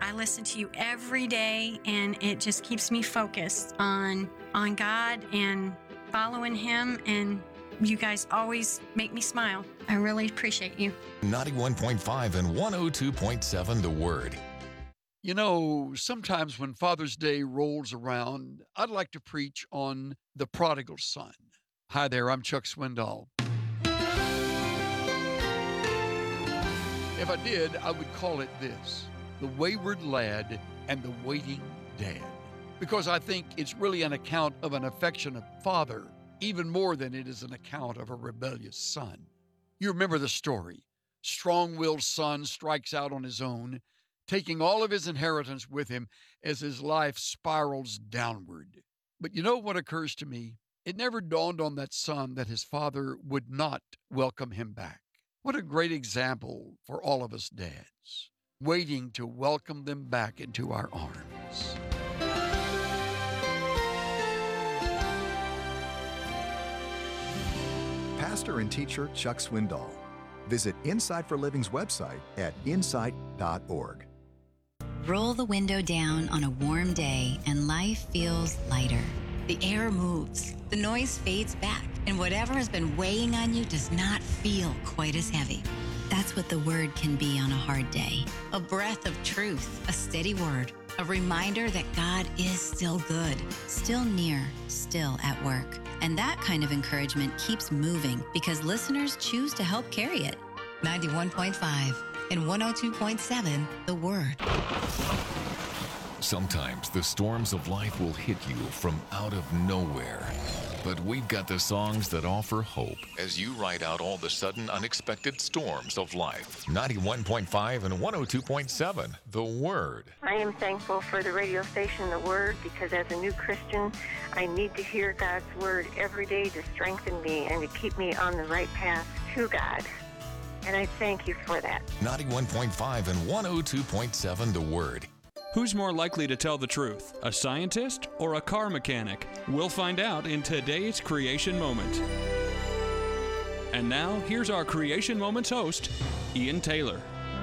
I listen to you every day, and it just keeps me focused on God and following Him, and you guys always make me smile. I really appreciate you. 91.5 and 102.7 The Word. You know, sometimes when Father's Day rolls around, I'd like to preach on the prodigal son. Hi there, I'm Chuck Swindoll. If I did, I would call it this: the wayward lad and the waiting dad. Because I think it's really an account of an affectionate father, even more than it is an account of a rebellious son. You remember the story. Strong-willed son strikes out on his own, taking all of his inheritance with him as his life spirals downward. But you know what occurs to me? It never dawned on that son that his father would not welcome him back. What a great example for all of us dads, waiting to welcome them back into our arms. Pastor and teacher Chuck Swindoll. Visit Insight for Living's website at insight.org. Roll the window down on a warm day and life feels lighter. The air moves, the noise fades back, and whatever has been weighing on you does not feel quite as heavy. That's what the Word can be on a hard day. A breath of truth, a steady word, a reminder that God is still good, still near, still at work. And that kind of encouragement keeps moving because listeners choose to help carry it. 91.5 and 102.7, The Word. Sometimes the storms of life will hit you from out of nowhere. But we've got the songs that offer hope as you ride out all the sudden unexpected storms of life. 91.5 and 102.7, The Word. I am thankful for the radio station, The Word, because as a new Christian, I need to hear God's Word every day to strengthen me and to keep me on the right path to God. And I thank you for that. 91.5 and 102.7, The Word. Who's more likely to tell the truth, a scientist or a car mechanic? We'll find out in today's Creation Moment. And now, here's our Creation Moments host, Ian Taylor.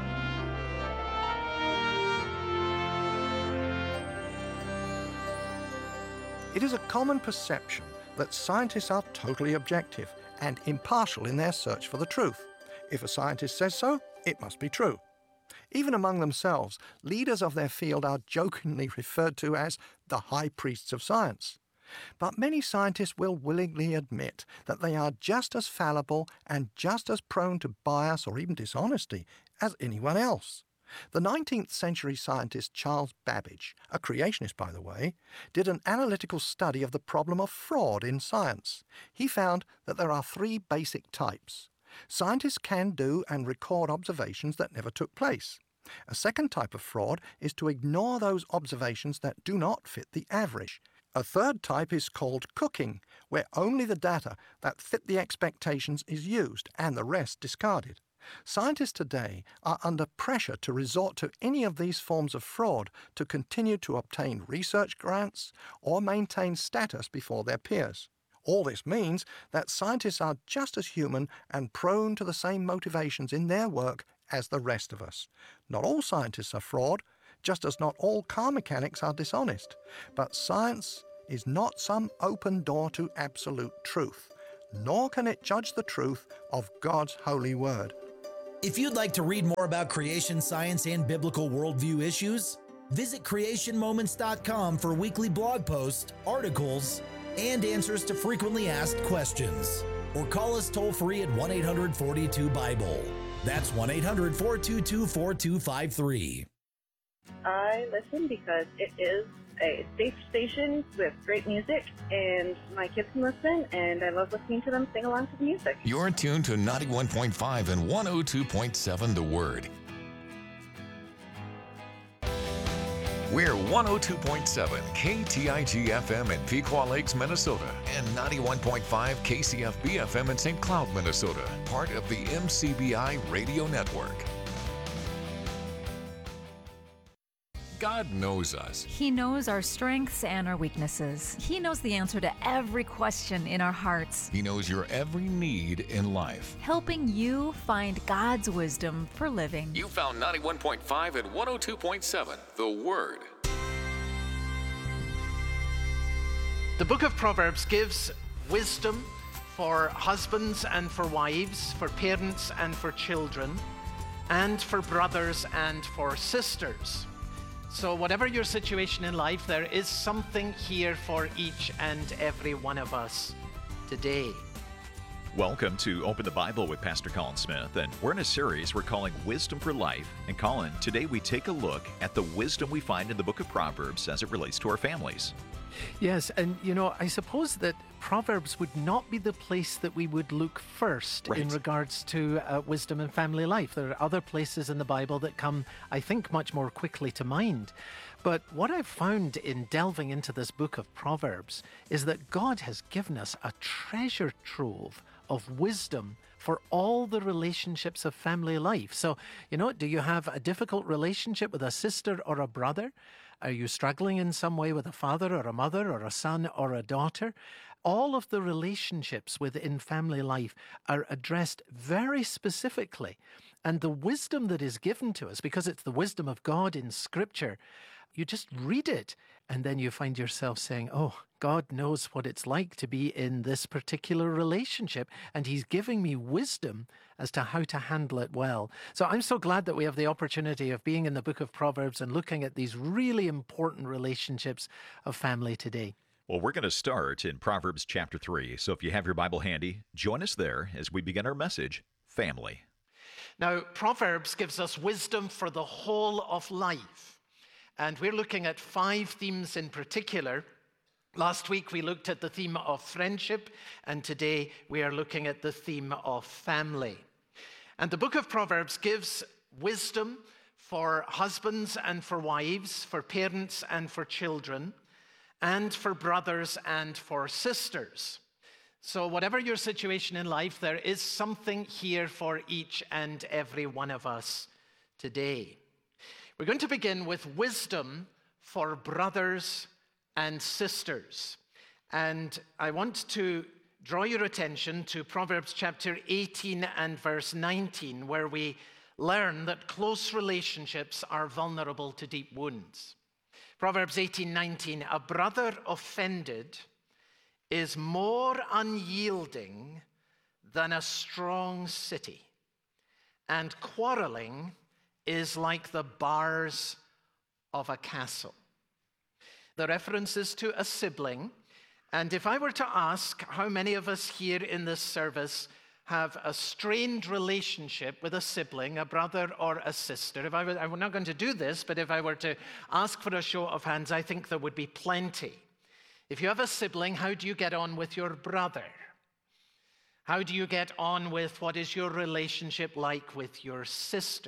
It is a common perception that scientists are totally objective and impartial in their search for the truth. If a scientist says so, it must be true. Even among themselves, leaders of their field are jokingly referred to as the high priests of science. But many scientists will willingly admit that they are just as fallible and just as prone to bias or even dishonesty as anyone else. The 19th century scientist Charles Babbage, a creationist by the way, did an analytical study of the problem of fraud in science. He found that there are three basic types. Scientists can do and record observations that never took place. A second type of fraud is to ignore those observations that do not fit the average. A third type is called cooking, where only the data that fit the expectations is used and the rest discarded. Scientists today are under pressure to resort to any of these forms of fraud to continue to obtain research grants or maintain status before their peers. All this means that scientists are just as human and prone to the same motivations in their work as the rest of us. Not all scientists are fraud, just as not all car mechanics are dishonest. But science is not some open door to absolute truth, nor can it judge the truth of God's holy word. If you'd like to read more about creation science and biblical worldview issues, visit creationmoments.com for weekly blog posts, articles, and answers to frequently asked questions. Or call us toll-free at 1-800-42-BIBLE. That's 1-800-422-4253. I listen because it is a safe station with great music, and my kids can listen, and I love listening to them sing along to the music. You're tuned to 91.5 and 102.7 The Word. We're 102.7 KTIG-FM in Pequot Lakes, Minnesota, and 91.5 KCFB-FM in St. Cloud, Minnesota, part of the MCBI Radio Network. God knows us. He knows our strengths and our weaknesses. He knows the answer to every question in our hearts. He knows your every need in life. Helping you find God's wisdom for living. You found 91.5 and 102.7, The Word. The book of Proverbs gives wisdom for husbands and for wives, for parents and for children, and for brothers and for sisters. So whatever your situation in life, there is something here for each and every one of us today. Welcome to Open the Bible with Pastor Colin Smith, and we're in a series we're calling Wisdom for Life. And Colin, today we take a look at the wisdom we find in the book of Proverbs as it relates to our families. Yes, and I suppose that Proverbs would not be the place that we would look first in regards to wisdom and family life. There are other places in the Bible that come, I think, much more quickly to mind. But what I've found in delving into this book of Proverbs is that God has given us a treasure trove of wisdom for all the relationships of family life. So, do you have a difficult relationship with a sister or a brother? Are you struggling in some way with a father or a mother or a son or a daughter? All of the relationships within family life are addressed very specifically. And the wisdom that is given to us, because it's the wisdom of God in Scripture, you just read it and then you find yourself saying, oh, God knows what it's like to be in this particular relationship, and He's giving me wisdom as to how to handle it well. So I'm so glad that we have the opportunity of being in the book of Proverbs and looking at these really important relationships of family today. Well, we're going to start in Proverbs chapter 3. So if you have your Bible handy, join us there as we begin our message, Family. Now, Proverbs gives us wisdom for the whole of life. And we're looking at 5 themes in particular. Last week we looked at the theme of friendship, and today we are looking at the theme of family. And the book of Proverbs gives wisdom for husbands and for wives, for parents and for children, and for brothers and for sisters. So whatever your situation in life, there is something here for each and every one of us today. We're going to begin with wisdom for brothers and sisters. And I want to draw your attention to Proverbs chapter 18 and verse 19, where we learn that close relationships are vulnerable to deep wounds. Proverbs 18:19, a brother offended is more unyielding than a strong city, and quarreling is like the bars of a castle. The reference is to a sibling, and if I were to ask how many of us here in this service have a strained relationship with a sibling, a brother or a sister, I'm not going to do this, but if I were to ask for a show of hands, I think there would be plenty. If you have a sibling, how do you get on with your brother? How do you get on with what is your relationship like with your sister?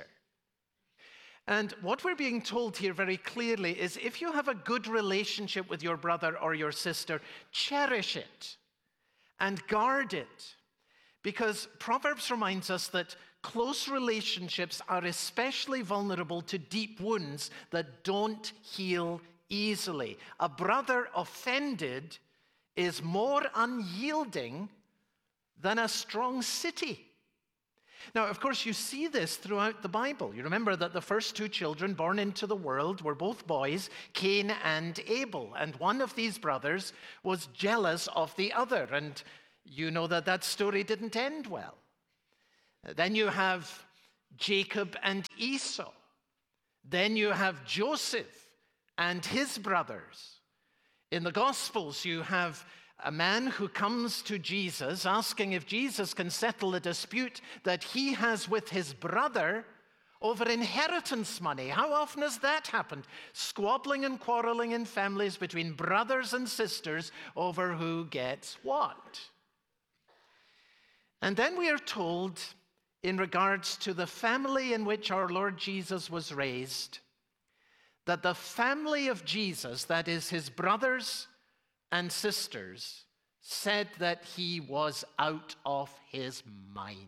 And what we're being told here very clearly is if you have a good relationship with your brother or your sister, cherish it and guard it. Because Proverbs reminds us that close relationships are especially vulnerable to deep wounds that don't heal easily. A brother offended is more unyielding than a strong city. Now, of course, you see this throughout the Bible. You remember that the first 2 children born into the world were both boys, Cain and Abel. And one of these brothers was jealous of the other. And you know that that story didn't end well. Then you have Jacob and Esau. Then you have Joseph and his brothers. In the Gospels, you have a man who comes to Jesus asking if Jesus can settle a dispute that he has with his brother over inheritance money. How often has that happened? Squabbling and quarreling in families between brothers and sisters over who gets what. And then we are told, in regards to the family in which our Lord Jesus was raised, that the family of Jesus, that is his brothers and sisters, said that he was out of his mind.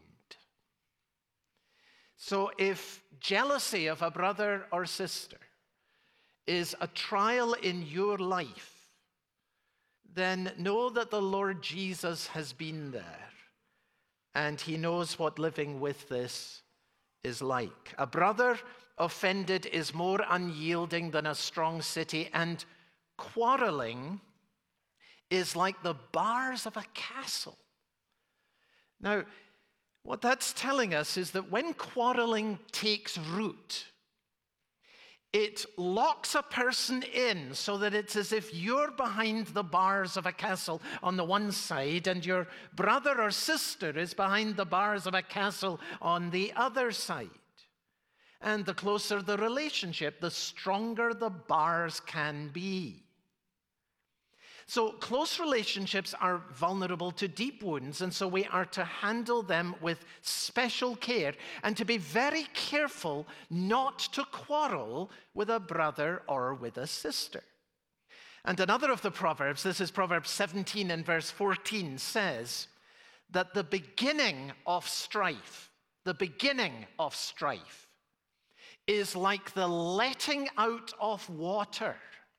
So if jealousy of a brother or sister is a trial in your life, then know that the Lord Jesus has been there, and he knows what living with this is like. A brother offended is more unyielding than a strong city, and quarreling is like the bars of a castle. Now, what that's telling us is that when quarreling takes root, it locks a person in so that it's as if you're behind the bars of a castle on the one side and your brother or sister is behind the bars of a castle on the other side. And the closer the relationship, the stronger the bars can be. So close relationships are vulnerable to deep wounds, and so we are to handle them with special care and to be very careful not to quarrel with a brother or with a sister. And another of the Proverbs, this is Proverbs 17 and verse 14, says that the beginning of strife is like the letting out of water.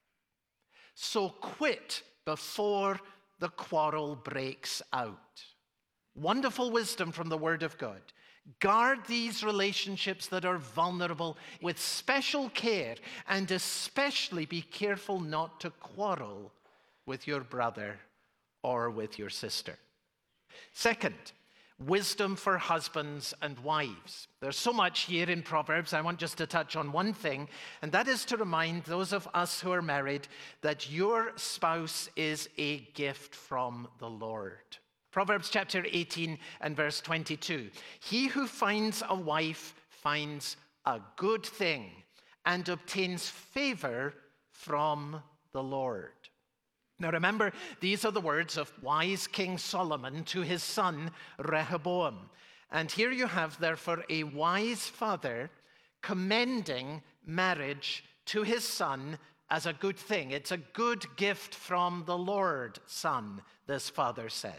So quit before the quarrel breaks out. Wonderful wisdom from the Word of God. Guard these relationships that are vulnerable with special care, and especially be careful not to quarrel with your brother or with your sister. Second, wisdom for husbands and wives. There's so much here in Proverbs. I want just to touch on one thing, and that is to remind those of us who are married that your spouse is a gift from the Lord. Proverbs chapter 18 and verse 22. He who finds a wife finds a good thing and obtains favor from the Lord. Now remember, these are the words of wise King Solomon to his son Rehoboam. And here you have, therefore, a wise father commending marriage to his son as a good thing. It's a good gift from the Lord, son, this father says.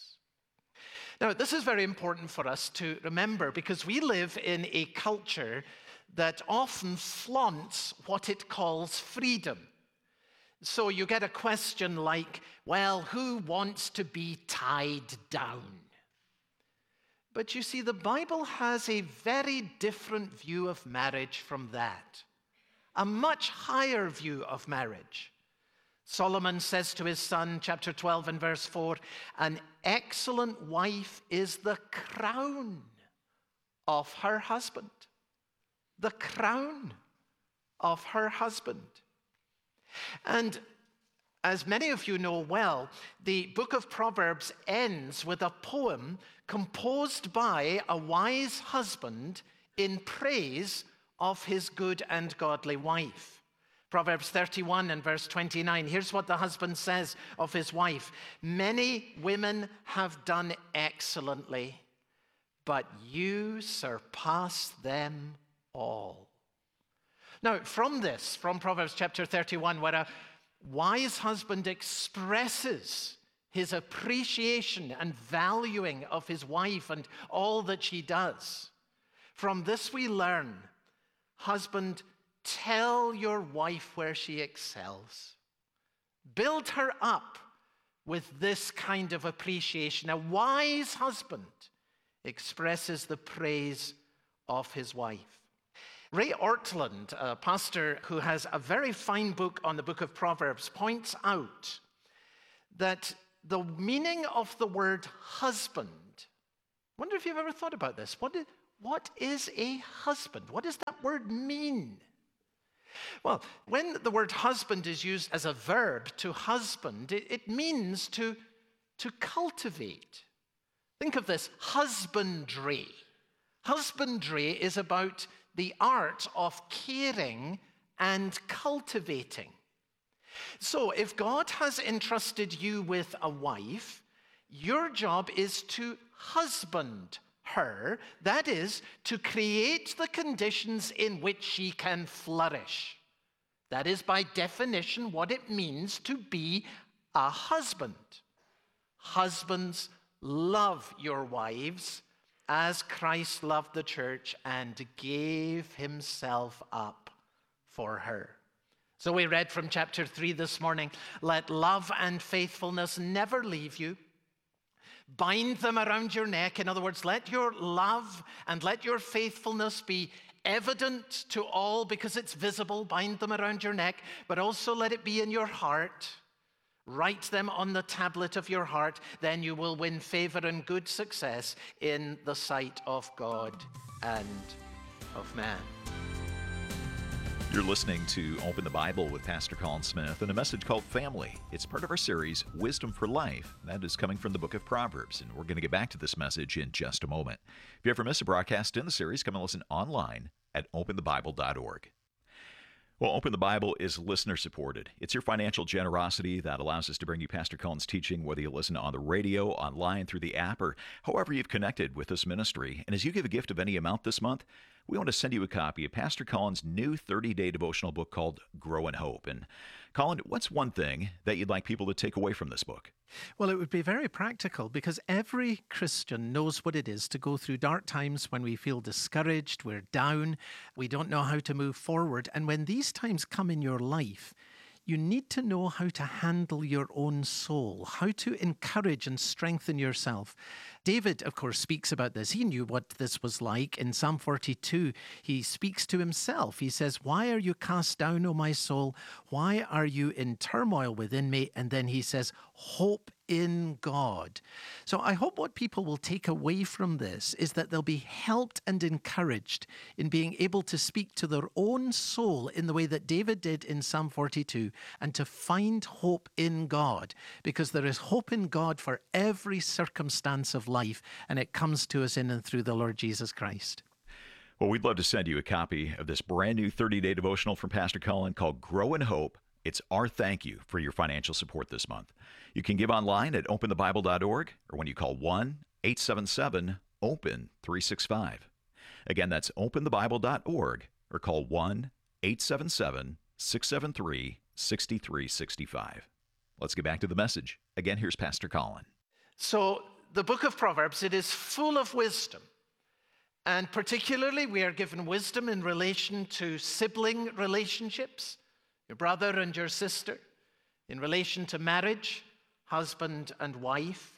Now, this is very important for us to remember because we live in a culture that often flaunts what it calls freedom. So you get a question like, well, who wants to be tied down? But you see, the Bible has a very different view of marriage from that. A much higher view of marriage. Solomon says to his son, chapter 12 and verse 4, an excellent wife is the crown of her husband. The crown of her husband. And as many of you know well, the book of Proverbs ends with a poem composed by a wise husband in praise of his good and godly wife. Proverbs 31 and verse 29, here's what the husband says of his wife. Many women have done excellently, but you surpass them all. Now, from Proverbs chapter 31, where a wise husband expresses his appreciation and valuing of his wife and all that she does, from this we learn, husband, tell your wife where she excels. Build her up with this kind of appreciation. A wise husband expresses the praise of his wife. Ray Ortland, a pastor who has a very fine book on the book of Proverbs, points out that the meaning of the word husband, I wonder if you've ever thought about this. What is a husband? What does that word mean? Well, when the word husband is used as a verb to husband, it means to cultivate. Think of this, husbandry. Husbandry is about the art of caring and cultivating. So if God has entrusted you with a wife, your job is to husband her, that is, to create the conditions in which she can flourish. That is, by definition, what it means to be a husband. Husbands, love your wives as Christ loved the church and gave himself up for her. So we read from chapter 3 this morning, let love and faithfulness never leave you. Bind them around your neck. In other words, let your love and let your faithfulness be evident to all because it's visible. Bind them around your neck, but also let it be in your heart. Write them on the tablet of your heart. Then you will win favor and good success in the sight of God and of man. You're listening to Open the Bible with Pastor Colin Smith and a message called Family. It's part of our series, Wisdom for Life. That is coming from the book of Proverbs, and we're going to get back to this message in just a moment. If you ever miss a broadcast in the series, come and listen online at openthebible.org. Well, Open the Bible is listener-supported. It's your financial generosity that allows us to bring you Pastor Colin's teaching, whether you listen on the radio, online, through the app, or however you've connected with this ministry. And as you give a gift of any amount this month, we want to send you a copy of Pastor Colin's new 30-day devotional book called Grow in Hope. And Colin, what's one thing that you'd like people to take away from this book? Well, it would be very practical because every Christian knows what it is to go through dark times when we feel discouraged, we're down, we don't know how to move forward. And when these times come in your life, you need to know how to handle your own soul, how to encourage and strengthen yourself. David, of course, speaks about this. He knew what this was like. In Psalm 42, he speaks to himself. He says, "Why are you cast down, O my soul? Why are you in turmoil within me?" And then he says, "Hope in God." So I hope what people will take away from this is that they'll be helped and encouraged in being able to speak to their own soul in the way that David did in Psalm 42 and to find hope in God, because there is hope in God for every circumstance of life, and it comes to us in and through the Lord Jesus Christ. Well, we'd love to send you a copy of this brand new 30-day devotional from Pastor Colin called Grow in Hope. It's our thank you for your financial support this month. You can give online at openthebible.org or when you call 1-877-OPEN-365. Again, that's openthebible.org or call 1-877-673-6365. Let's get back to the message. Again, here's Pastor Colin. So the book of Proverbs, it is full of wisdom. And particularly, we are given wisdom in relation to sibling relationships, your brother and your sister, in relation to marriage, husband and wife.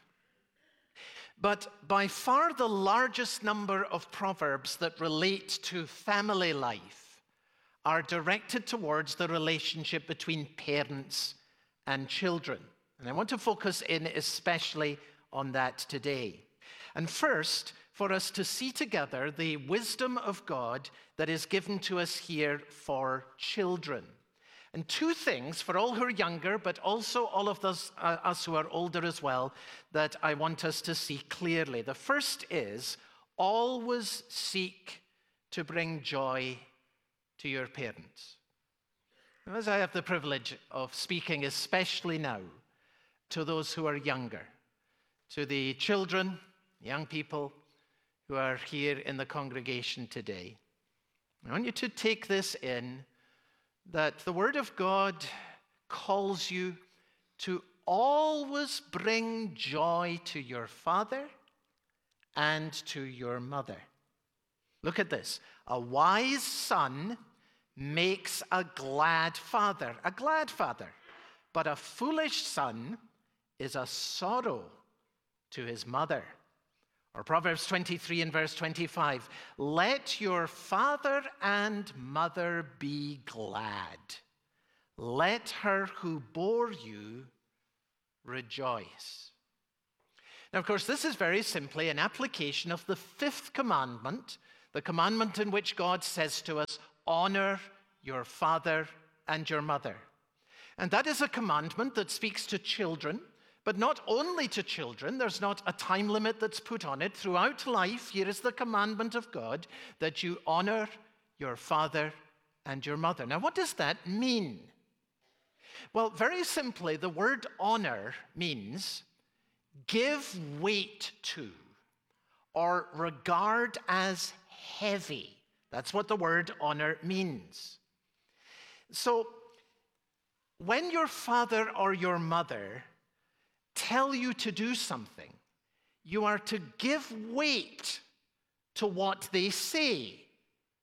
But by far the largest number of proverbs that relate to family life are directed towards the relationship between parents and children. And I want to focus in especially on that today. And first, for us to see together the wisdom of God that is given to us here for children. And two things for all who are younger, but also all of us who are older as well, that I want us to see clearly. The first is, always seek to bring joy to your parents. As I have the privilege of speaking, especially now, to those who are younger, to the children, young people who are here in the congregation today, I want you to take this in, that the Word of God calls you to always bring joy to your father and to your mother. Look at this. A wise son makes a glad father, but a foolish son is a sorrow to his mother. Or Proverbs 23 and verse 25, let your father and mother be glad. Let her who bore you rejoice. Now, of course, this is very simply an application of the fifth commandment, the commandment in which God says to us, honor your father and your mother. And that is a commandment that speaks to children, but not only to children. There's not a time limit that's put on it. Throughout life, here is the commandment of God that you honor your father and your mother. Now, what does that mean? Well, very simply, the word honor means give weight to or regard as heavy. That's what the word honor means. So, when your father or your mother tell you to do something, you are to give weight to what they say.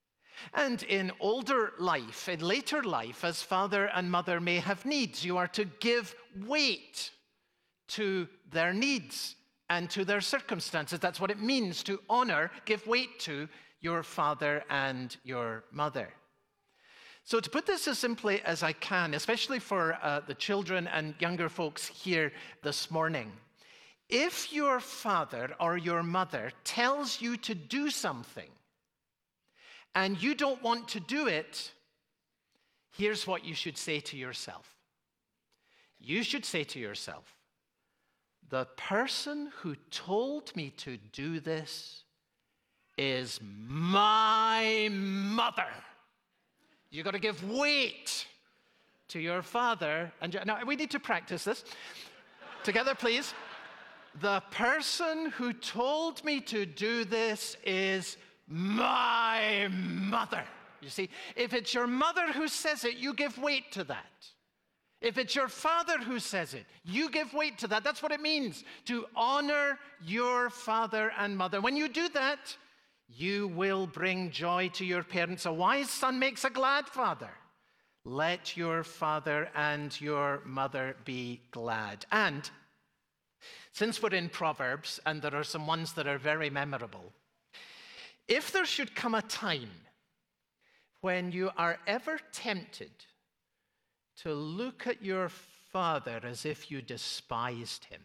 And in older life, in later life, as father and mother may have needs, you are to give weight to their needs and to their circumstances. That's what it means to honor, give weight to your father and your mother. So to put this as simply as I can, especially for the children and younger folks here this morning, if your father or your mother tells you to do something and you don't want to do it, here's what you should say to yourself. You should say to yourself, the person who told me to do this is my mother. You've got to give weight to your father. And now we need to practice this. Together, please. The person who told me to do this is my mother. You see, if it's your mother who says it, you give weight to that. If it's your father who says it, you give weight to that. That's what it means to honor your father and mother. When you do that, you will bring joy to your parents. A wise son makes a glad father. Let your father and your mother be glad. And since we're in Proverbs, and there are some ones that are very memorable, if there should come a time when you are ever tempted to look at your father as if you despised him,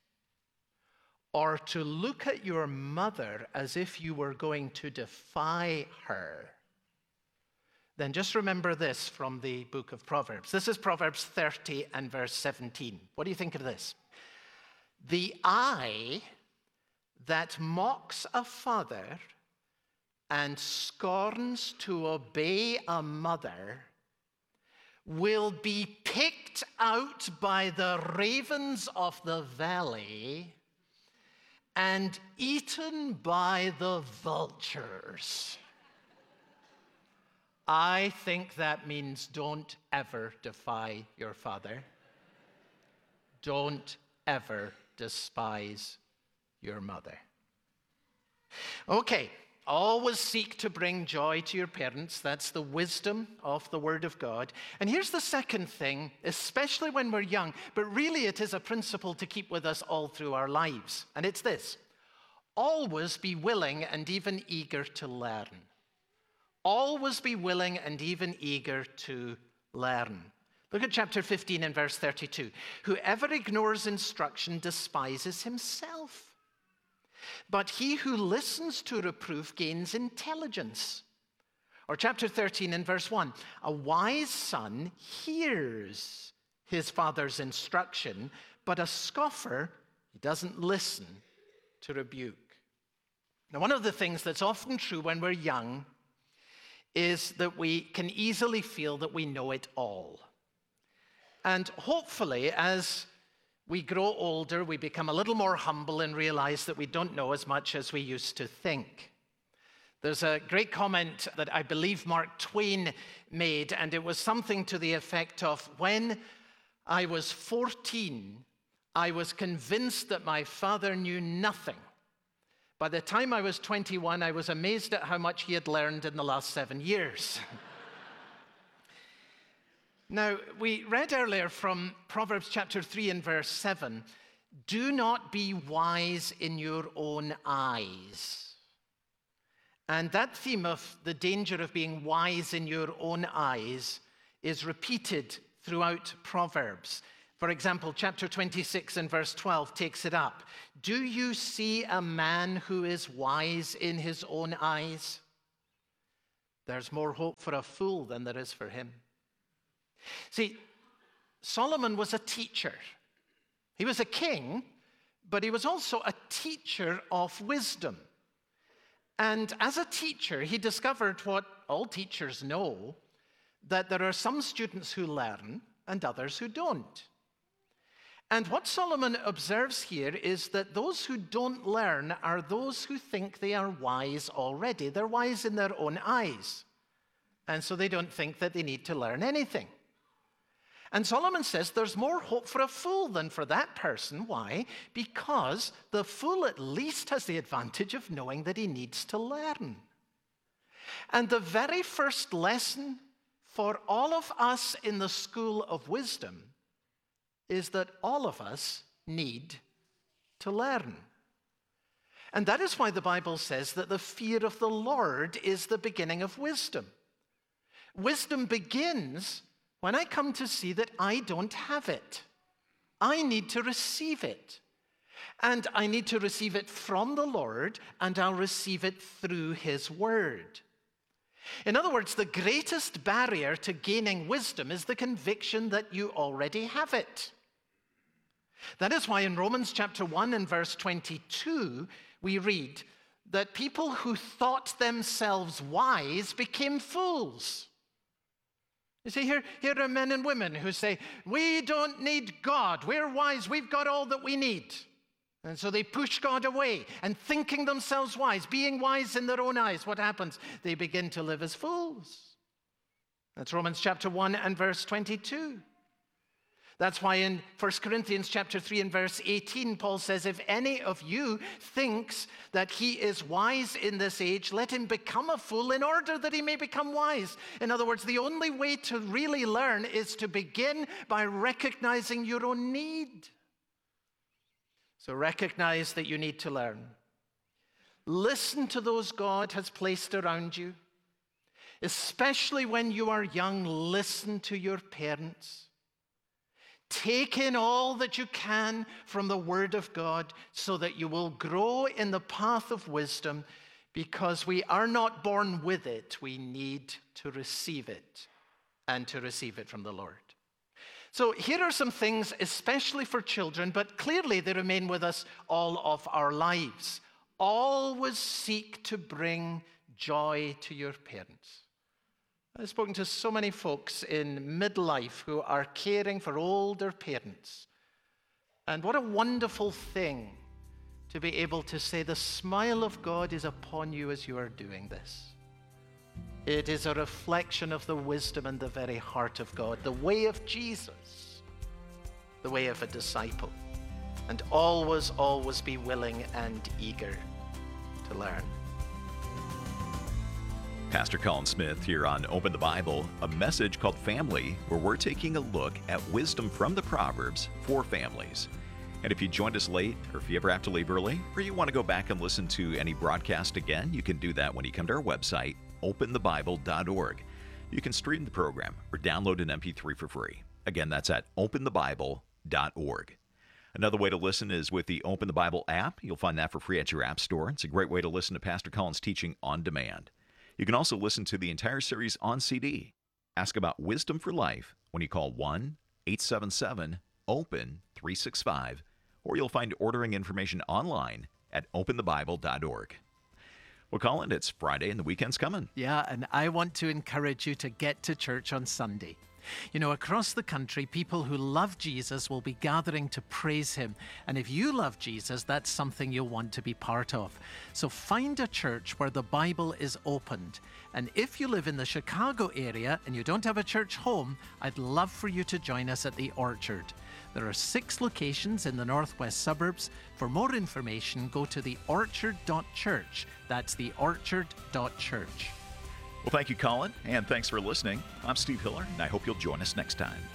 or to look at your mother as if you were going to defy her, then just remember this from the book of Proverbs. This is Proverbs 30 and verse 17. What do you think of this? The eye that mocks a father and scorns to obey a mother will be picked out by the ravens of the valley and eaten by the vultures. I think that means don't ever defy your father. Don't ever despise your mother. Okay, always seek to bring joy to your parents. That's the wisdom of the Word of God. And here's the second thing, especially when we're young, but really it is a principle to keep with us all through our lives. And it's this: always be willing and even eager to learn. Always be willing and even eager to learn. Look at chapter 15 and verse 32. Whoever ignores instruction despises himself, but he who listens to reproof gains intelligence. Or chapter 13 and verse 1. A wise son hears his father's instruction, but a scoffer, he doesn't listen to rebuke. Now, one of the things that's often true when we're young is that we can easily feel that we know it all. And hopefully, as we grow older, we become a little more humble and realize that we don't know as much as we used to think. There's a great comment that I believe Mark Twain made, and it was something to the effect of, when I was 14, I was convinced that my father knew nothing. By the time I was 21, I was amazed at how much he had learned in the last 7 years. Now, we read earlier from Proverbs chapter 3 and verse 7, do not be wise in your own eyes. And that theme of the danger of being wise in your own eyes is repeated throughout Proverbs. For example, chapter 26 and verse 12 takes it up. Do you see a man who is wise in his own eyes? There's more hope for a fool than there is for him. See, Solomon was a teacher. He was a king, but he was also a teacher of wisdom. And as a teacher, he discovered what all teachers know, that there are some students who learn and others who don't. And what Solomon observes here is that those who don't learn are those who think they are wise already. They're wise in their own eyes. And so they don't think that they need to learn anything. And Solomon says there's more hope for a fool than for that person. Why? Because the fool at least has the advantage of knowing that he needs to learn. And the very first lesson for all of us in the school of wisdom is that all of us need to learn. And that is why the Bible says that the fear of the Lord is the beginning of wisdom. Wisdom begins when I come to see that I don't have it. I need to receive it. And I need to receive it from the Lord, and I'll receive it through His Word. In other words, the greatest barrier to gaining wisdom is the conviction that you already have it. That is why in Romans chapter 1 and verse 22, we read that people who thought themselves wise became fools. You see, here are men and women who say, we don't need God. We're wise. We've got all that we need. And so they push God away, and thinking themselves wise, being wise in their own eyes, what happens? They begin to live as fools. That's Romans chapter 1 and verse 22. That's why in 1 Corinthians chapter 3 and verse 18, Paul says, if any of you thinks that he is wise in this age, let him become a fool in order that he may become wise. In other words, the only way to really learn is to begin by recognizing your own need. So recognize that you need to learn. Listen to those God has placed around you. Especially when you are young, listen to your parents. Take in all that you can from the Word of God so that you will grow in the path of wisdom, because we are not born with it. We need to receive it, and to receive it from the Lord. So here are some things, especially for children, but clearly they remain with us all of our lives. Always seek to bring joy to your parents. I've spoken to so many folks in midlife who are caring for older parents. And what a wonderful thing to be able to say, the smile of God is upon you as you are doing this. It is a reflection of the wisdom and the very heart of God, the way of Jesus, the way of a disciple. And always, always be willing and eager to learn. Pastor Colin Smith here on Open the Bible, a message called Family, where we're taking a look at wisdom from the Proverbs for families. And if you joined us late, or if you ever have to leave early, or you want to go back and listen to any broadcast again, you can do that when you come to our website, openthebible.org. You can stream the program or download an MP3 for free. Again, that's at openthebible.org. Another way to listen is with the Open the Bible app. You'll find that for free at your app store. It's a great way to listen to Pastor Colin's teaching on demand. You can also listen to the entire series on CD. Ask about Wisdom for Life when you call 1-877-OPEN-365, or you'll find ordering information online at openthebible.org. Well, Colin, it's Friday and the weekend's coming. Yeah, and I want to encourage you to get to church on Sunday. You know, across the country, people who love Jesus will be gathering to praise Him. And if you love Jesus, that's something you'll want to be part of. So find a church where the Bible is opened. And if you live in the Chicago area and you don't have a church home, I'd love for you to join us at the Orchard. There are 6 locations in the northwest suburbs. For more information, go to theorchard.church. That's theorchard.church. Well, thank you, Colin, and thanks for listening. I'm Steve Hiller, and I hope you'll join us next time.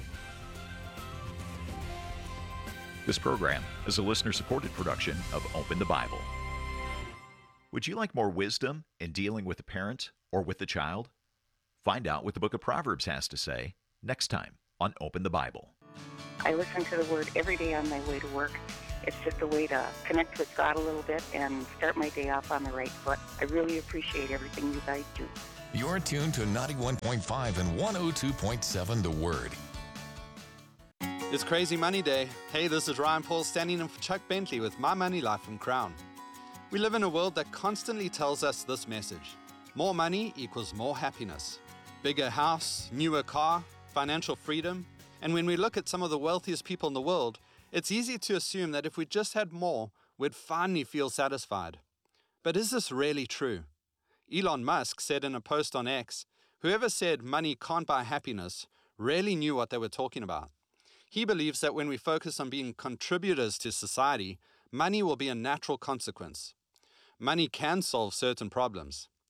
This program is a listener-supported production of Open the Bible. Would you like more wisdom in dealing with the parent or with the child? Find out what the book of Proverbs has to say next time on Open the Bible. I listen to the Word every day on my way to work. It's just a way to connect with God a little bit and start my day off on the right foot. I really appreciate everything you guys do. You're tuned to 91.5 and 102.7 The Word. It's Crazy Money Day. Hey, this is Ryan Paul standing in for Chuck Bentley with My Money Life from Crown. We live in a world that constantly tells us this message. More money equals more happiness. Bigger house, newer car, financial freedom. And when we look at some of the wealthiest people in the world, it's easy to assume that if we just had more, we'd finally feel satisfied. But is this really true? Elon Musk said in a post on X, whoever said money can't buy happiness really knew what they were talking about. He believes that when we focus on being contributors to society, money will be a natural consequence. Money can solve certain problems.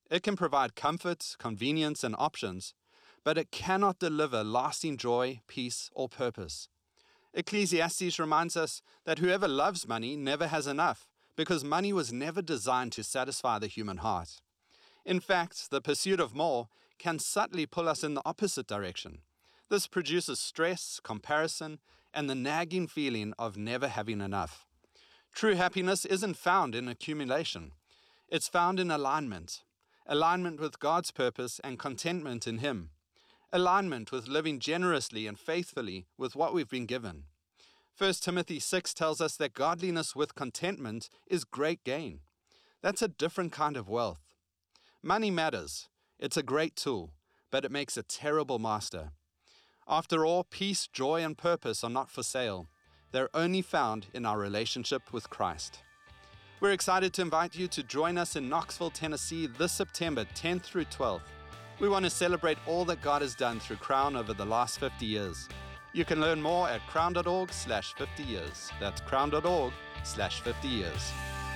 It can provide comfort, convenience, and options, but it cannot deliver lasting joy, peace, or purpose. Ecclesiastes reminds us that whoever loves money never has enough, because money was never designed to satisfy the human heart. In fact, the pursuit of more can subtly pull us in the opposite direction. This produces stress, comparison, and the nagging feeling of never having enough. True happiness isn't found in accumulation. It's found in alignment with God's purpose and contentment in Him. Alignment with living generously and faithfully with what we've been given. 1 Timothy 6 tells us that godliness with contentment is great gain. That's a different kind of wealth. Money matters. It's a great tool, but it makes a terrible master. After all, peace, joy, and purpose are not for sale. They're only found in our relationship with Christ. We're excited to invite you to join us in Knoxville, Tennessee this September 10th through 12th. We want to celebrate all that God has done through Crown over the last 50 years. You can learn more at crown.org/50 years. That's crown.org/50 years.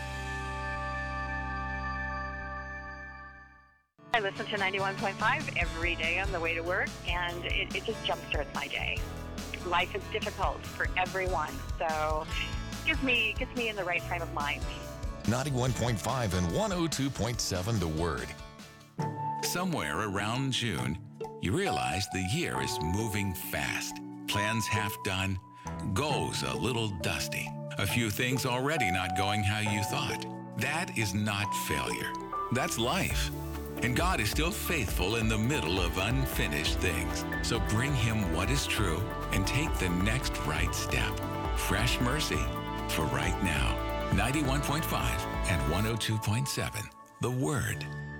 I listen to 91.5 every day on the way to work, and it just jumpstarts my day. Life is difficult for everyone, so gets me in the right frame of mind. 91.5 and 102.7 The Word. Somewhere around June, you realize the year is moving fast. Plans half done, goals a little dusty. A few things already not going how you thought. That is not failure. That's life. And God is still faithful in the middle of unfinished things. So bring Him what is true and take the next right step. Fresh mercy for right now. 91.5 and 102.7 The Word.